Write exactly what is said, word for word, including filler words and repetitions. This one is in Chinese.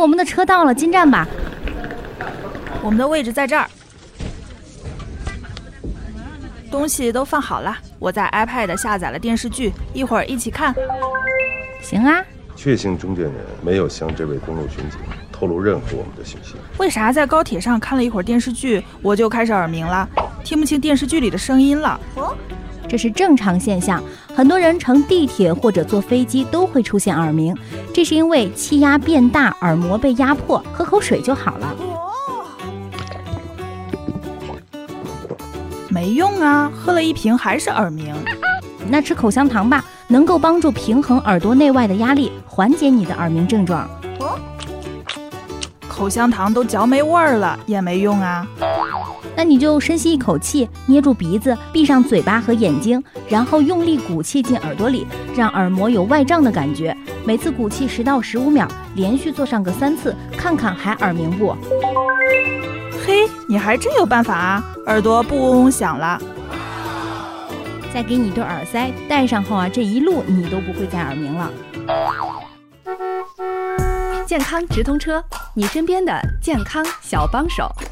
我们的车到了，进站吧。 我们的位置在这儿，东西都放好了。我在 iPad 下载了电视剧，一会儿一起看。 行啊。 确信中间人没有向这位公路巡警透露任何我们的信息。 为啥在高铁上看了一会儿电视剧，我就开始耳鸣了，听不清电视剧里的声音了？ 哦，这是正常现象，很多人乘地铁或者坐飞机都会出现耳鸣，这是因为气压变大，耳膜被压迫，喝口水就好了。 没用啊，喝了一瓶还是耳鸣。 那吃口香糖吧，能够帮助平衡耳朵内外的压力，缓解你的耳鸣症状。哦， 口香糖都嚼没味儿了，也没用啊。 那你就深吸一口气，捏住鼻子，闭上嘴巴和眼睛，然后用力鼓气进耳朵里，让耳膜有外胀的感觉。每次鼓气十到十五秒，连续做上个三次，看看还耳鸣不？ 嘿，你还真有办法啊，耳朵不嗡嗡响了。 再给你对耳塞，戴上后啊，这一路你都不会再耳鸣了。 健康直通车，你身边的健康小帮手。